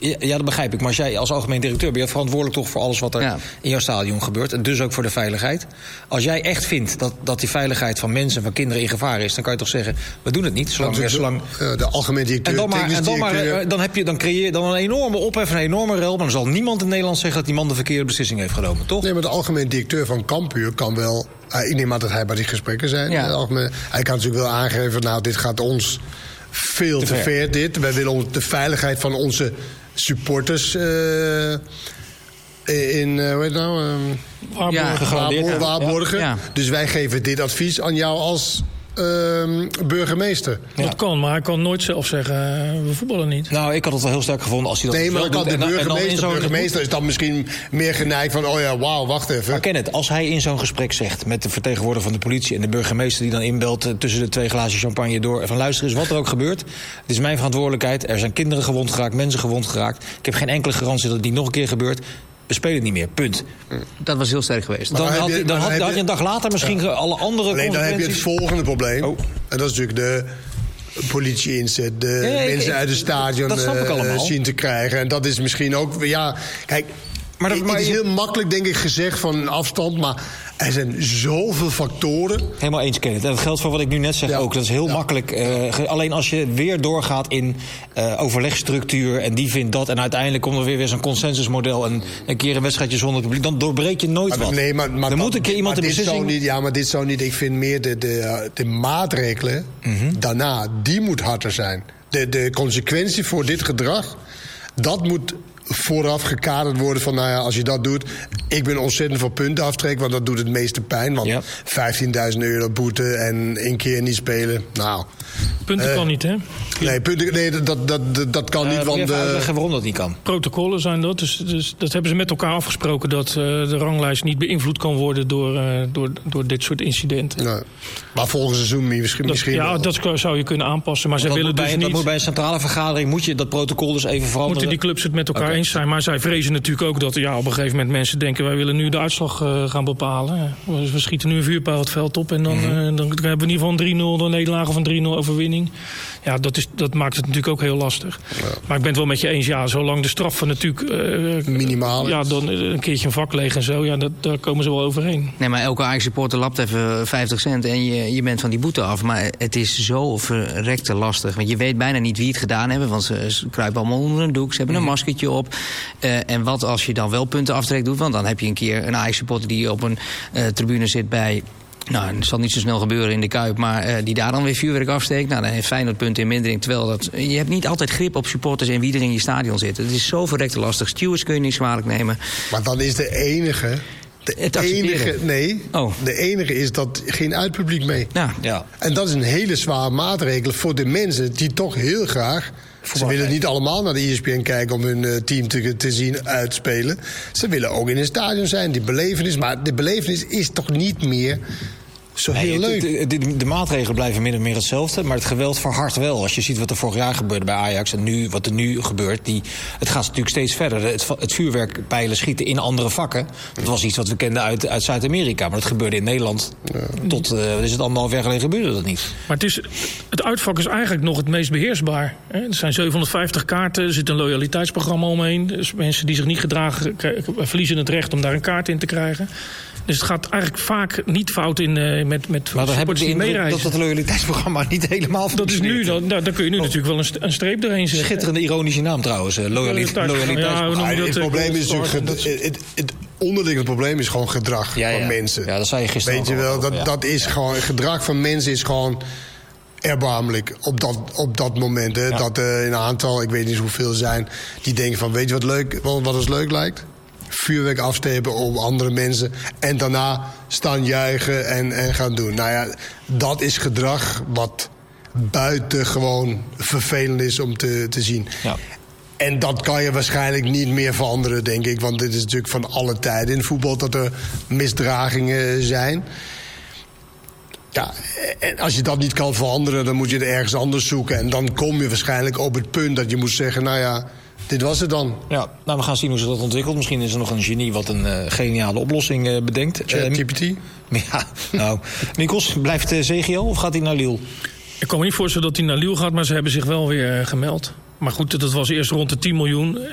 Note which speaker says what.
Speaker 1: Ja, dat begrijp ik. Maar als jij als algemeen directeur ben je verantwoordelijk toch voor alles wat er in jouw stadion gebeurt. En dus ook voor de veiligheid. Als jij echt vindt dat die veiligheid van mensen en van kinderen in gevaar is, dan kan je toch zeggen, we doen het niet. Zolang
Speaker 2: de algemeen directeur,
Speaker 1: dan creëer je dan een enorme ophef, een enorme rel. Maar dan zal niemand in Nederland zeggen dat die man de verkeerde beslissing heeft genomen, toch?
Speaker 2: Nee, maar de algemeen directeur van Cambuur kan wel. Ik neem aan dat hij bij die gesprekken zijn. Ja. Hij kan natuurlijk wel aangeven, nou, dit gaat ons veel te ver. Wij willen de veiligheid van onze supporters waarborgen. Ja. Dus wij geven dit advies aan jou als burgemeester.
Speaker 3: Ja. Dat kan, maar hij kan nooit zelf zeggen, we voetballen niet.
Speaker 1: Nou, ik had het wel heel sterk gevonden als hij dat
Speaker 2: maar
Speaker 1: wel doet.
Speaker 2: De burgemeester is dan misschien meer geneigd van, wacht even.
Speaker 1: Maar ken het, als hij in zo'n gesprek zegt met de vertegenwoordiger van de politie en de burgemeester die dan inbelt tussen de 2 glazen champagne door, van luister eens, wat er ook gebeurt, het is mijn verantwoordelijkheid, er zijn kinderen gewond geraakt, mensen gewond geraakt, ik heb geen enkele garantie dat het niet nog een keer gebeurt. We spelen niet meer, punt.
Speaker 4: Dat was heel sterk geweest.
Speaker 1: Dan had je een dag later misschien alle andere
Speaker 2: consequenties. Dan heb je het volgende probleem. En dat is natuurlijk de politie inzet, mensen uit het stadion zien te krijgen. En dat is misschien ook, kijk, het is heel makkelijk, denk ik, gezegd van een afstand, maar er zijn zoveel factoren.
Speaker 1: Helemaal eens, Kenneth. En dat geldt voor wat ik nu net zeg ook. Dat is heel makkelijk. Alleen als je weer doorgaat in overlegstructuur en die vindt dat, en uiteindelijk komt er weer zo'n consensusmodel en een keer een wedstrijdje zonder publiek, dan doorbreek je nooit wat.
Speaker 2: Nee, maar
Speaker 1: dan moet een keer iemand de beslissing.
Speaker 2: Maar dit zou niet. Ik vind meer de maatregelen daarna, die moet harder zijn. De consequentie voor dit gedrag, dat moet vooraf gekaderd worden van, als je dat doet, ik ben ontzettend voor punten aftrek, want dat doet het meeste pijn. Want €15.000 boete en 1 keer niet spelen,
Speaker 3: punten kan niet, hè?
Speaker 2: Nee, dat kan niet. Want
Speaker 1: uitleggen waarom dat niet kan.
Speaker 3: Protocollen zijn dat. Dus dat hebben ze met elkaar afgesproken, dat de ranglijst niet beïnvloed kan worden door dit soort incidenten.
Speaker 2: Nee. Maar volgend seizoen misschien
Speaker 3: wel. Dat zou je kunnen aanpassen. Maar zij willen dus niet.
Speaker 1: Dat moet bij een centrale vergadering, moet je dat protocol dus even veranderen.
Speaker 3: Moeten die clubs het met elkaar eens zijn. Maar zij vrezen natuurlijk ook dat op een gegeven moment mensen denken, wij willen nu de uitslag gaan bepalen. We schieten nu een vuurpijl het veld op en dan hebben we in ieder geval een 3-0 nederlaag of een 3-0 overwinning. Ja, dat maakt het natuurlijk ook heel lastig. Ja. Maar ik ben het wel met je eens, zolang de straffen natuurlijk
Speaker 2: minimaal.
Speaker 3: Ja, dan een keertje een vak leeg en zo, daar komen ze wel overheen.
Speaker 4: Nee, maar elke Ajax-supporter lapt even 50 cent en je bent van die boete af. Maar het is zo verrekte lastig. Want je weet bijna niet wie het gedaan hebben, want ze kruipen allemaal onder een doek, ze hebben een maskertje op. En wat als je dan wel punten aftrek doet, want dan heb je een keer een Ajax-supporter die op een tribune zit bij, het zal niet zo snel gebeuren in de Kuip, maar die daar dan weer vuurwerk afsteekt. Dan heeft Feyenoord punten in mindering. Terwijl je hebt niet altijd grip op supporters en wie er in je stadion zit. Het is zo verrekte lastig. Stewards kun je niet kwalijk nemen.
Speaker 2: Maar dan is de enige is dat geen uitpubliek mee.
Speaker 4: Ja.
Speaker 2: En dat is een hele zware maatregel voor de mensen die toch heel graag. Ze willen niet allemaal naar de ESPN kijken om hun team te zien uitspelen. Ze willen ook in een stadion zijn, die belevenis. Maar de belevenis is toch niet meer zo heel leuk.
Speaker 1: De maatregelen blijven min of meer hetzelfde, maar het geweld verhardt wel. Als je ziet wat er vorig jaar gebeurde bij Ajax en wat er nu gebeurt, het gaat natuurlijk steeds verder. Het vuurwerkpijlen schieten in andere vakken. Dat was iets wat we kenden uit Zuid-Amerika, maar dat gebeurde in Nederland tot, is het 1,5 jaar geleden gebeurde dat niet.
Speaker 3: Maar het uitvak is eigenlijk nog het meest beheersbaar. Er zijn 750 kaarten, er zit een loyaliteitsprogramma omheen. Dus mensen die zich niet gedragen verliezen het recht om daar een kaart in te krijgen. Dus het gaat eigenlijk vaak niet fout met
Speaker 1: maar dan heb ik de indruk dat het loyaliteitsprogramma niet helemaal
Speaker 3: dat is nu, dan kun je nu natuurlijk wel een streep doorheen zetten.
Speaker 1: Schitterende ironische naam trouwens, loyaliteitsprogramma.
Speaker 2: Het probleem is natuurlijk, het onderliggende probleem is gewoon gedrag van mensen.
Speaker 1: Ja, dat zei je gisteren.
Speaker 2: Weet je wel, dat is gewoon, gedrag van mensen is gewoon erbarmelijk op dat moment. Hè, dat in een aantal, ik weet niet hoeveel zijn, die denken van, weet je wat ons leuk lijkt? Vuurwerk afsteken op andere mensen en daarna staan juichen en gaan doen. Dat is gedrag wat buitengewoon vervelend is om te zien. Ja. En dat kan je waarschijnlijk niet meer veranderen, denk ik. Want dit is natuurlijk van alle tijden in voetbal dat er misdragingen zijn. Ja, en als je dat niet kan veranderen, dan moet je het ergens anders zoeken. En dan kom je waarschijnlijk op het punt dat je moet zeggen, dit was het dan.
Speaker 1: Ja, we gaan zien hoe zich dat ontwikkelt. Misschien is er nog een genie wat een geniale oplossing bedenkt.
Speaker 2: ChatGPT?
Speaker 1: Nikos, blijft Zegio of gaat hij naar Lille?
Speaker 3: Ik kan me niet voorstellen dat hij naar Lille gaat, maar ze hebben zich wel weer gemeld. Maar goed, dat was eerst rond de 10 miljoen.